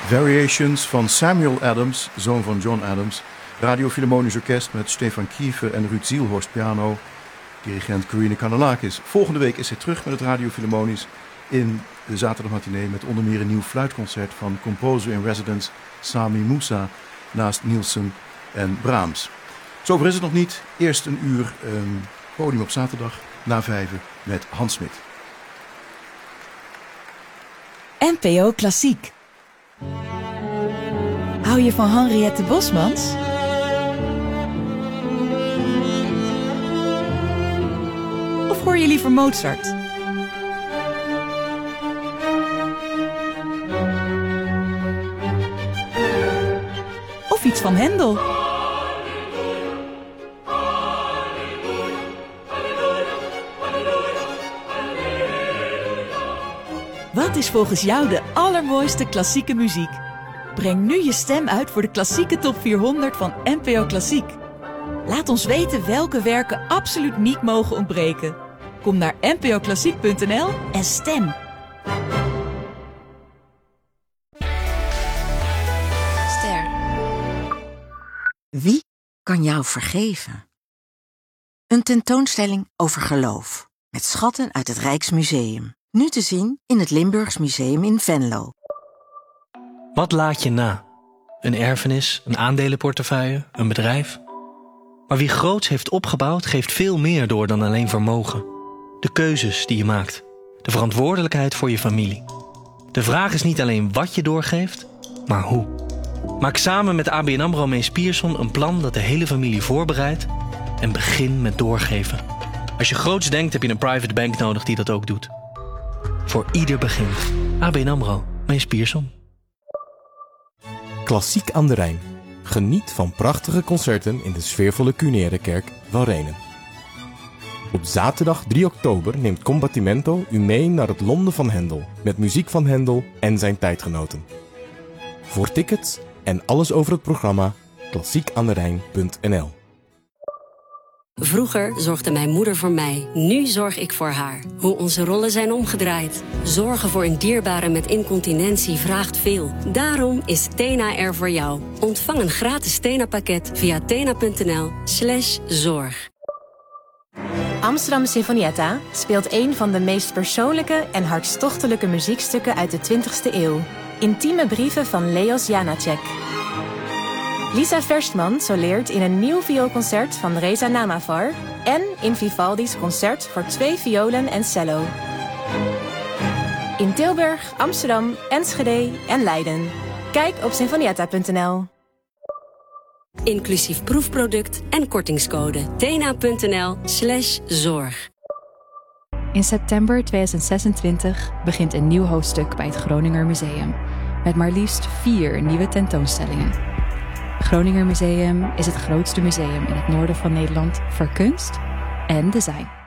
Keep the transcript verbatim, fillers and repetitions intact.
Variations van Samuel Adams, zoon van John Adams. Radio Philharmonisch Orkest met Stefan Kiefer en Ruud Zielhorst piano. Dirigent Corine Kanellakis. Volgende week is hij terug met het Radio Philharmonisch in de zaterdagmatinee met onder meer een nieuw fluitconcert van composer in residence Sami Moussa naast Nielsen en Brahms. Zover is het nog niet. Eerst een uur um, podium op zaterdag na vijven met Hans Smit. N P O Klassiek. Hou je van Henriette Bosmans? Of hoor je liever Mozart? Of iets van Hendel? Wat is volgens jou de allermooiste klassieke muziek? Breng nu je stem uit voor de klassieke top vierhonderd van N P O Klassiek. Laat ons weten welke werken absoluut niet mogen ontbreken. Kom naar n p o klassiek punt n l en stem. Ster. Wie kan jou vergeven? Een tentoonstelling over geloof. Met schatten uit het Rijksmuseum. Nu te zien in het Limburgs Museum in Venlo. Wat laat je na? Een erfenis, een aandelenportefeuille, een bedrijf? Maar wie groots heeft opgebouwd, geeft veel meer door dan alleen vermogen. De keuzes die je maakt. De verantwoordelijkheid voor je familie. De vraag is niet alleen wat je doorgeeft, maar hoe. Maak samen met A B N AMRO Mees Pierson een plan dat de hele familie voorbereidt en begin met doorgeven. Als je groots denkt, heb je een private bank nodig die dat ook doet. Voor ieder begin. A B N AMRO Mees Pierson. Klassiek aan de Rijn. Geniet van prachtige concerten in de sfeervolle Cunerekerk Walrenen. Op zaterdag drie oktober neemt Combattimento u mee naar het Londen van Hendel, met muziek van Hendel en zijn tijdgenoten. Voor tickets en alles over het programma klassiek aan de rijn punt n l. Vroeger zorgde mijn moeder voor mij, nu zorg ik voor haar. Hoe onze rollen zijn omgedraaid. Zorgen voor een dierbare met incontinentie vraagt veel. Daarom is Tena er voor jou. Ontvang een gratis Tena-pakket via tena punt n l slash zorg. Amsterdam Sinfonietta speelt een van de meest persoonlijke en hartstochtelijke muziekstukken uit de twintigste eeuw. Intieme brieven van Leos Janáček. Lisa Verstman soleert in een nieuw vioolconcert van Reza Namavar en in Vivaldi's concert voor twee violen en cello. In Tilburg, Amsterdam, Enschede en Leiden. Kijk op sinfonietta punt n l. Inclusief proefproduct en kortingscode tena punt n l slash zorg. In september tweeduizend zesentwintig begint een nieuw hoofdstuk bij het Groninger Museum. Met maar liefst vier nieuwe tentoonstellingen. Groninger Museum is het grootste museum in het noorden van Nederland voor kunst en design.